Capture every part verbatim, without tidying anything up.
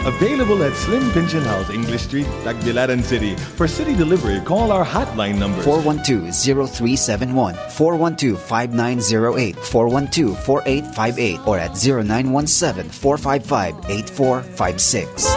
Available at Slim Pension House, English Street, Tagbilaran City. For city delivery, call our hotline number four one two, zero three seven one, four one two, five nine zero eight, four one two, four eight five eight, or at zero nine one seven, four five five, eight four five six.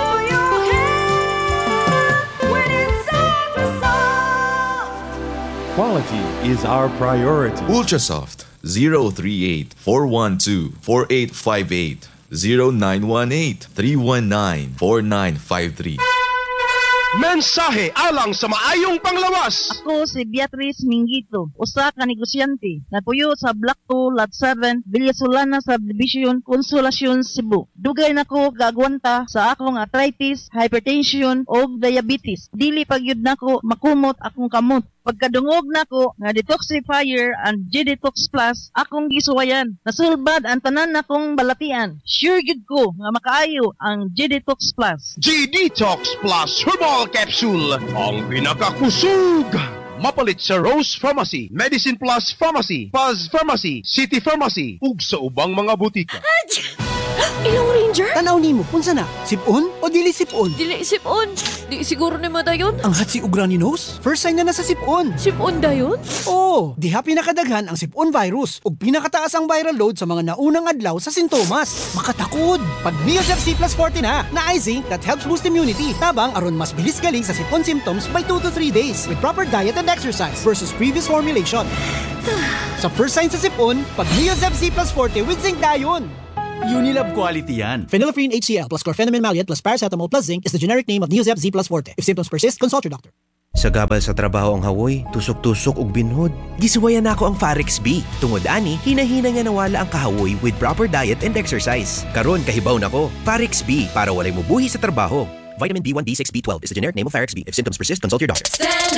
Quality is our priority. Ultrasoft zero three eight, four one two, four eight five eight, zero nine one eight, three one nine, four nine five three. Mensahe alang sa maayong panglawas. Ako si Beatrice Mingito, usa ka negosyante. Nagpuyo sa Block two, Lot seven, Villasolana Subdivision, Consolacion, Cebu. Dugay nako gagwanta sa akong arthritis, hypertension o diabetes. Dili pagyud nako makumot akong kamot. Pagkadungog nako nga detoxifier and G-Detox Plus akong gisuwayan. Nasulbad ang tanan nakong balatian. Sure gid ko nga makaayo ang G-Detox Plus. G-Detox Plus Herbal Capsule, ang pinakakusog. Mapalit sa Rose Pharmacy, Medicine Plus Pharmacy, Paz Pharmacy, City Pharmacy, ug sa ubang mga butika. Ilong Ranger? Tanaw nimo, punsa na? Sipon o dili sipon? Dili sipon. Di siguro ni mo dayon. Ang hatsi ug runny nose? First sign na nasa sipon. Sipon dayon? Oo, diha pinakadaghan ang sipon virus ug pinakataas ang viral load sa mga naunang adlaw sa sintomas. Makatakod. Pag Neosep C plus forty na, na zinc that helps boost immunity. Tabang aron mas bilis galing sa sipon symptoms by two to three days with proper diet and exercise versus previous formulation. Sa first sign sa sipon, pag Neosep C plus forty with zinc dayon. Unilab quality yan. Phenylephrine H C L plus chlorpheniramine maleate plus paracetamol plus zinc is the generic name of Neosep Z plus forte. If symptoms persist, consult your doctor. Sa gabal sa trabaho ang hawoy, tusok-tusok ug binhod. Gisuwayan nako ang Farex B. Tungod ani, hinahina nga nawala ang kahawoy with proper diet and exercise. Karon kahibaw nako, Farex B para walay mubuhi sa trabaho. Vitamin B one, B six, B twelve is the generic name of Farex B. If symptoms persist, consult your doctor. Stand